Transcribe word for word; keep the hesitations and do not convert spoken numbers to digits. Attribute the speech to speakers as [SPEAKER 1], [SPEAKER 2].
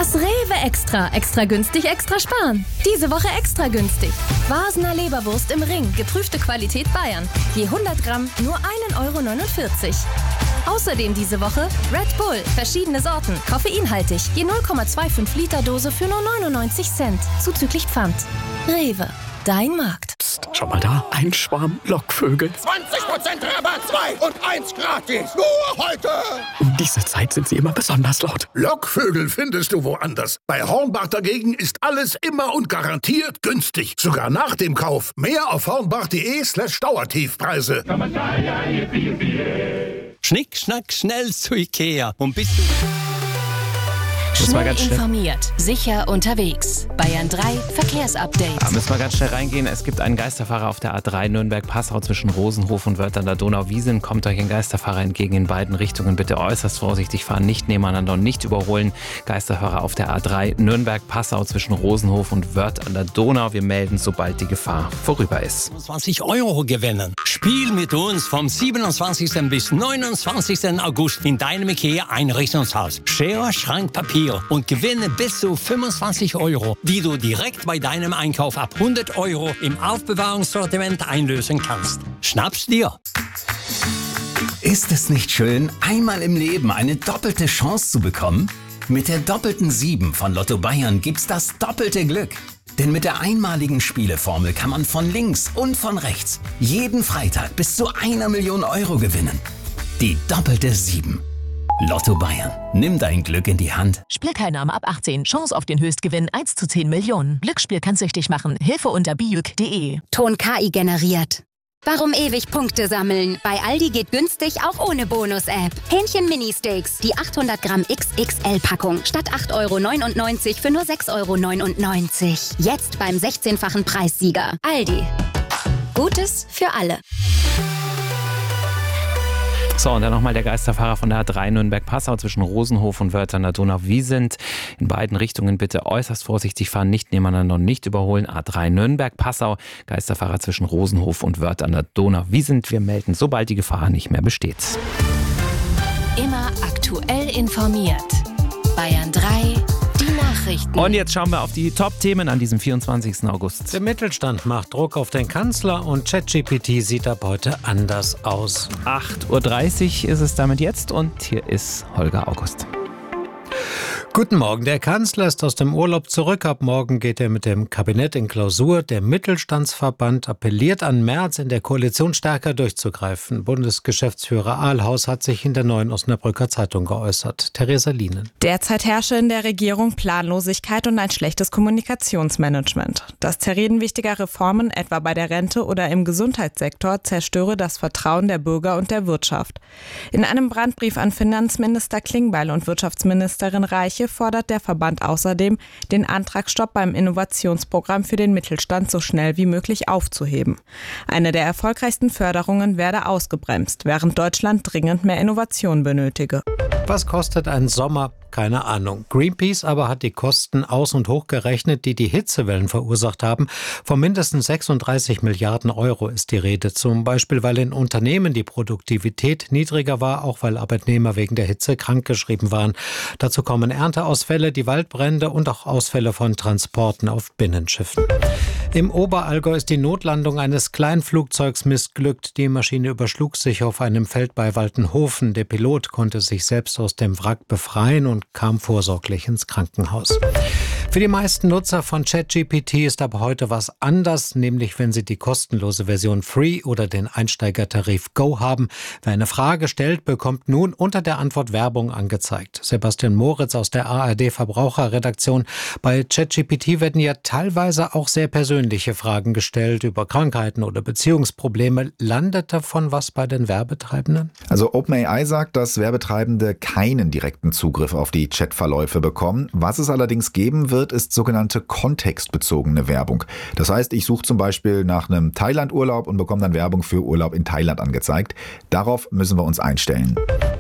[SPEAKER 1] Das Rewe Extra. Extra günstig, extra sparen. Diese Woche extra günstig. Vasener Leberwurst im Ring. Geprüfte Qualität Bayern. Je hundert Gramm nur ein Euro neunundvierzig. Außerdem diese Woche Red Bull. Verschiedene Sorten. Koffeinhaltig. Je null Komma fünfundzwanzig Liter Dose für nur neunundneunzig Cent. Zuzüglich Pfand. Rewe. Dein Markt.
[SPEAKER 2] Psst, schau mal da. Ein Schwarm Lockvögel.
[SPEAKER 3] zwanzig Prozent Rabatt, zwei und eins gratis. Nur heute.
[SPEAKER 2] Um diese Zeit sind sie immer besonders laut.
[SPEAKER 3] Lockvögel findest du woanders. Bei Hornbach dagegen ist alles immer und garantiert günstig. Sogar nach dem Kauf. Mehr auf hornbach.de slash Dauertiefpreise.
[SPEAKER 4] Schnick, schnack, schnell zu Ikea. Und bist du...
[SPEAKER 1] Schnell informiert, sicher unterwegs. Bayern drei Verkehrsupdate.
[SPEAKER 5] Da müssen wir ganz schnell reingehen. Es gibt einen Geisterfahrer auf der A drei Nürnberg-Passau zwischen Rosenhof und Wörth an der Donau-Wiesent. Kommt euch ein Geisterfahrer entgegen in beiden Richtungen. Bitte äußerst vorsichtig fahren, nicht nebeneinander und nicht überholen. Geisterfahrer auf der A drei Nürnberg-Passau zwischen Rosenhof und Wörth an der Donau. Wir melden, sobald die Gefahr vorüber ist.
[SPEAKER 4] zwanzig Euro gewinnen. Spiel mit uns vom siebenundzwanzigsten bis neunundzwanzigsten August in deinem Ikea Einrichtungshaus. Schere, Schrank, Papier und gewinne bis zu fünfundzwanzig Euro, die du direkt bei deinem Einkauf ab hundert Euro im Aufbewahrungssortiment einlösen kannst. Schnapp's dir!
[SPEAKER 6] Ist es nicht schön, einmal im Leben eine doppelte Chance zu bekommen? Mit der doppelten sieben von Lotto Bayern gibt's das doppelte Glück. Denn mit der einmaligen Spieleformel kann man von links und von rechts jeden Freitag bis zu einer Million Euro gewinnen. Die doppelte sieben. Lotto Bayern. Nimm dein Glück in die Hand.
[SPEAKER 7] Spielteilnahme ab achtzehn. Chance auf den Höchstgewinn eins zu zehn Millionen. Glücksspiel kann süchtig machen. Hilfe unter bijuk punkt de.
[SPEAKER 8] Ton K I generiert. Warum ewig Punkte sammeln? Bei Aldi geht günstig auch ohne Bonus-App. Hähnchen Mini-Steaks, die achthundert Gramm X X L-Packung. Statt acht Euro neunundneunzig für nur sechs Euro neunundneunzig. Jetzt beim sechzehnfachen Preissieger. Aldi. Gutes für alle.
[SPEAKER 5] So, und dann nochmal der Geisterfahrer von der A drei Nürnberg-Passau zwischen Rosenhof und Wörth an der Donau-Wiesent. In beiden Richtungen bitte äußerst vorsichtig fahren, nicht nebeneinander und nicht überholen. A drei Nürnberg-Passau, Geisterfahrer zwischen Rosenhof und Wörth an der Donau-Wiesent. Wir melden, sobald die Gefahr nicht mehr besteht.
[SPEAKER 1] Immer aktuell informiert. Bayern drei, die Nachrichten.
[SPEAKER 5] Und jetzt schauen wir auf die Top-Themen an diesem vierundzwanzigsten August.
[SPEAKER 9] Der Mittelstand macht Druck auf den Kanzler und ChatGPT sieht ab heute anders aus.
[SPEAKER 5] acht Uhr dreißig ist es damit jetzt und hier ist Holger August.
[SPEAKER 9] Guten Morgen, der Kanzler ist aus dem Urlaub zurück. Ab morgen geht er mit dem Kabinett in Klausur. Der Mittelstandsverband appelliert an Merz, in der Koalition stärker durchzugreifen. Bundesgeschäftsführer Ahlhaus hat sich in der Neuen Osnabrücker Zeitung geäußert. Theresa Lienen.
[SPEAKER 10] Derzeit herrsche in der Regierung Planlosigkeit und ein schlechtes Kommunikationsmanagement. Das Zerreden wichtiger Reformen, etwa bei der Rente oder im Gesundheitssektor, zerstöre das Vertrauen der Bürger und der Wirtschaft. In einem Brandbrief an Finanzminister Klingbeil und Wirtschaftsministerin Reiche fordert der Verband außerdem, den Antragsstopp beim Innovationsprogramm für den Mittelstand so schnell wie möglich aufzuheben. Eine der erfolgreichsten Förderungen werde ausgebremst, während Deutschland dringend mehr Innovation benötige.
[SPEAKER 9] Was kostet ein Sommer? Keine Ahnung. Greenpeace aber hat die Kosten aus- und hochgerechnet, die die Hitzewellen verursacht haben. Von mindestens sechsunddreißig Milliarden Euro ist die Rede. Zum Beispiel, weil in Unternehmen die Produktivität niedriger war, auch weil Arbeitnehmer wegen der Hitze krankgeschrieben waren. Dazu kommen Ernteausfälle, die Waldbrände und auch Ausfälle von Transporten auf Binnenschiffen. Im Oberallgäu ist die Notlandung eines Kleinflugzeugs missglückt. Die Maschine überschlug sich auf einem Feld bei Waltenhofen. Der Pilot konnte sich selbst aus dem Wrack befreien und kam vorsorglich ins Krankenhaus. Für die meisten Nutzer von ChatGPT ist aber heute was anders, nämlich wenn sie die kostenlose Version Free oder den Einsteigertarif Go haben. Wer eine Frage stellt, bekommt nun unter der Antwort Werbung angezeigt. Sebastian Moritz aus der A R D Verbraucherredaktion. Bei ChatGPT werden ja teilweise auch sehr persönliche Fragen gestellt über Krankheiten oder Beziehungsprobleme. Landet davon was bei den Werbetreibenden?
[SPEAKER 11] Also OpenAI sagt, dass Werbetreibende keinen direkten Zugriff auf die Chatverläufe bekommen. Was es allerdings geben wird, ist sogenannte kontextbezogene Werbung. Das heißt, ich suche zum Beispiel nach einem Thailand-Urlaub und bekomme dann Werbung für Urlaub in Thailand angezeigt. Darauf müssen wir uns einstellen.